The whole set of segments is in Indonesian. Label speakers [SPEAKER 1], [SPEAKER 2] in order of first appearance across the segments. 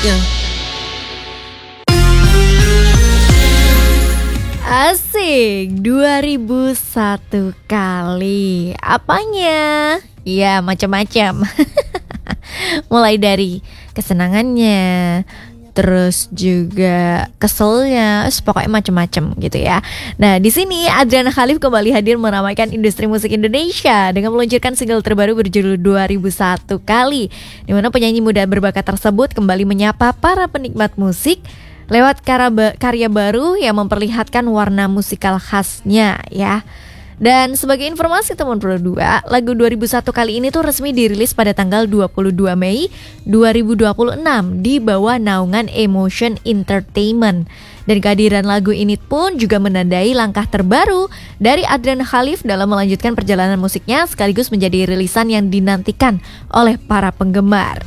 [SPEAKER 1] Asik, 2001 kali. Apanya? Ya, macam-macam. Mulai dari kesenangannya, terus juga keselnya, pokoknya macam-macam gitu ya. Nah, di sini Adriana Khalif kembali hadir meramaikan industri musik Indonesia dengan meluncurkan single terbaru berjudul 2001 kali, di mana penyanyi muda berbakat tersebut kembali menyapa para penikmat musik lewat karya baru yang memperlihatkan warna musikal khasnya ya. Dan sebagai informasi teman Pro 2, lagu 2001 kali ini tuh resmi dirilis pada tanggal 22 Mei 2026 di bawah naungan Emotion Entertainment. Dan kehadiran lagu ini pun juga menandai langkah terbaru dari Adriana Khalif dalam melanjutkan perjalanan musiknya sekaligus menjadi rilisan yang dinantikan oleh para penggemar.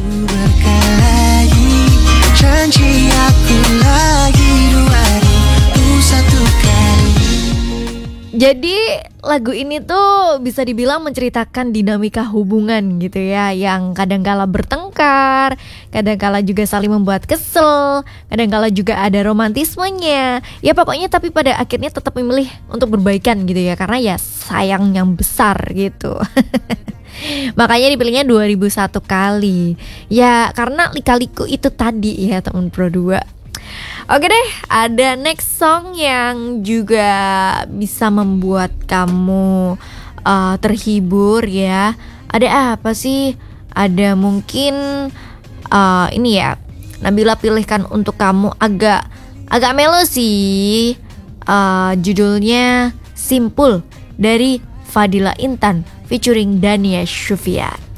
[SPEAKER 1] Janji aku lagi 2001 kali. Jadi lagu ini tuh bisa dibilang menceritakan dinamika hubungan gitu ya, yang kadangkala bertengkar, kadangkala juga saling membuat kesel, kadangkala juga ada romantismenya. Ya pokoknya tapi pada akhirnya tetap memilih untuk berbaikan gitu ya, karena ya sayang yang besar gitu. Makanya dipilihnya 2001 kali. Ya karena lika-liku itu tadi ya teman Pro 2. Oke deh, ada next song yang juga bisa membuat kamu terhibur ya. Ada apa sih? Ada mungkin ini ya, Nabila pilihkan untuk kamu agak melo sih. Judulnya Simpul dari Fadila Intan featuring Dania Syufian.